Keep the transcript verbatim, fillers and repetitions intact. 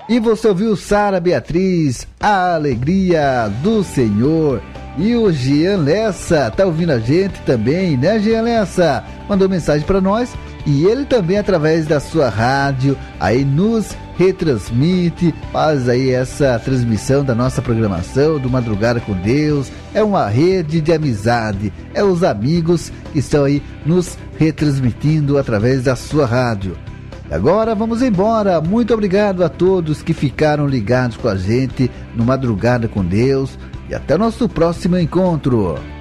E você ouviu Sara Beatriz, A Alegria do Senhor. E o Jean Lessa tá ouvindo a gente também, né, Jean Lessa? Mandou mensagem para nós e ele também, através da sua rádio, aí nos retransmite, faz aí essa transmissão da nossa programação do Madrugada com Deus. É uma rede de amizade, é os amigos que estão aí nos retransmitindo através da sua rádio. Agora vamos embora. Muito obrigado a todos que ficaram ligados com a gente no Madrugada com Deus e até o nosso próximo encontro.